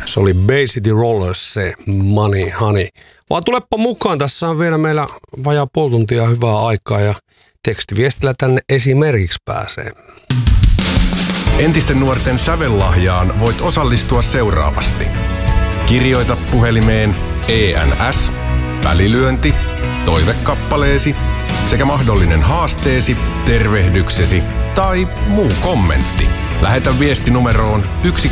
Se oli Bay City Rollers, se Money Honey. Vaan tulepa mukaan, tässä on vielä meillä vajaa puoli tuntia hyvää aikaa ja tekstiviestillä tänne esimerkiksi pääsee. Entisten nuorten sävellahjaan voit osallistua seuraavasti. Kirjoita puhelimeen ENS, välilyönti, toivekappaleesi sekä mahdollinen haasteesi, tervehdyksesi tai muu kommentti. Lähetä viesti numeroon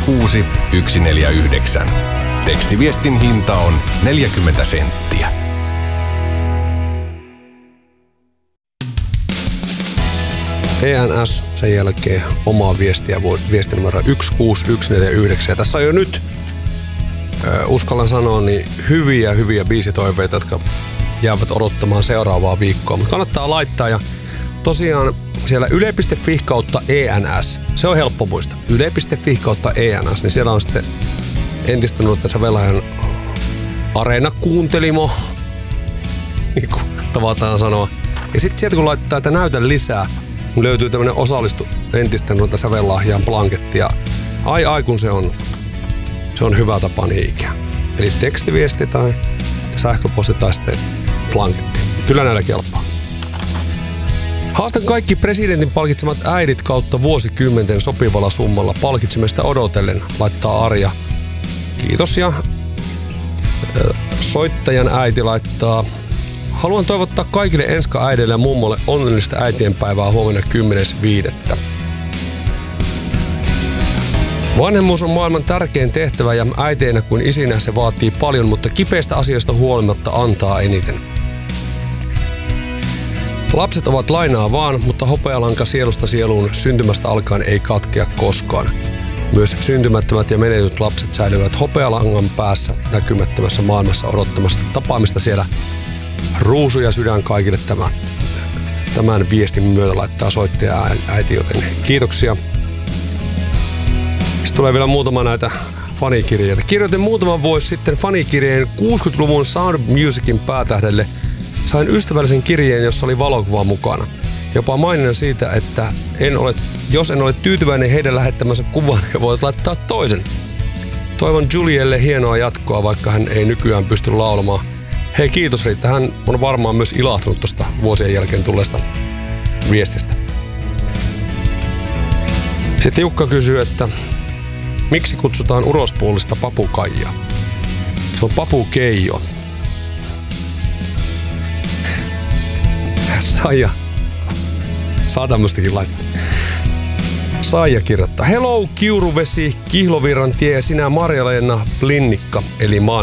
16149. Tekstiviestin hinta on 40 senttiä. ENS, sen jälkeen omaa viestiä, viesti numero 16149. Ja tässä on jo nyt, uskallan sanoa, niin hyviä biisitoiveita, jotka jäävät odottamaan seuraavaa viikkoa. Mutta kannattaa laittaa ja tosiaan siellä yle.fi kautta ENS, se on helppo muistaa. Yle.fi kautta ENS, niin siellä on sitten entistä nuorten sävellahjan Areena-kuuntelimo, niin kuin tavataan sanoa. Ja sitten sieltä kun laittaa, että näytä lisää, niin löytyy tämmönen osallistu entistä nuorten sävellahjaan blanketti. Ja ai kun se on hyvä tapa niin ikään. Eli tekstiviesti tai sähköposti tai sitten blanketti. Kyllä näillä kelpaa. Haastan kaikki presidentin palkitsemat äidit kautta vuosikymmenten sopivalla summalla palkitsemista odotellen, laittaa Arja. Kiitos ja soittajan äiti laittaa: haluan toivottaa kaikille enska-äidille ja mummolle onnellista äitienpäivää huomenna 10.5. Vanhemmuus on maailman tärkein tehtävä ja äiteinä kuin isinä se vaatii paljon, mutta kipeistä asioista huolimatta antaa eniten. Lapset ovat lainaa vaan, mutta hopealanka sielusta sieluun syntymästä alkaen ei katkea koskaan. Myös syntymättömät ja menetyt lapset säilyvät hopealangan päässä näkymättömässä maailmassa odottamassa tapaamista siellä. Ruusu ja sydän kaikille tämän viestin myötä laittaa soittaja äiti, joten kiitoksia. Sitten tulee vielä muutama näitä fanikirjeitä. Kirjoitin muutaman vuosi sitten fanikirjeen 60-luvun Sound of Musicin päätähdelle. Sain ystävällisen kirjeen, jossa oli valokuva mukana. Jopa maininnan siitä, että jos en ole tyytyväinen heidän lähettämänsä kuvan, he voivat laittaa toisen. Toivon Julielle hienoa jatkoa, vaikka hän ei nykyään pysty laulamaan. Hei, kiitos Riitta. Hän on varmaan myös ilahtunut tuosta vuosien jälkeen tulleesta viestistä. Sitten Jukka kysyy, että miksi kutsutaan urospuolista papukaijaa? Se on papukeijo. Saija. Saa tämmöstäkin laittaa. Saija kirjoittaa: hello Kiuruvesi, Kihlovirran tie ja sinä Marja-Leena Blinnikka, eli